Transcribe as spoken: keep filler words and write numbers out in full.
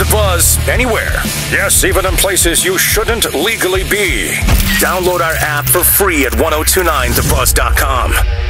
Buzz anywhere. Yes, even in places you shouldn't legally be. Download our app for free at ten twenty-nine the buzz dot com.